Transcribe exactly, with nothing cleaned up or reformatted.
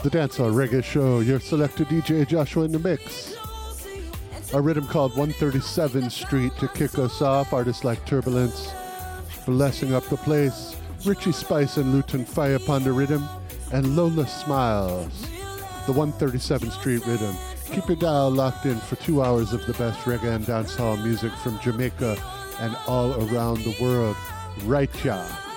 The Dancehall Reggae Show, your selected D J Joshua in the mix. A rhythm called one thirty-seventh Street to kick us off. Artists like Turbulence, blessing up the place. Richie Spice and Luton Fire upon the rhythm. And Lola Smiles, the one thirty-seventh Street rhythm. Keep your dial locked in for two hours of the best reggae and dancehall music from Jamaica and all around the world. Right, ya.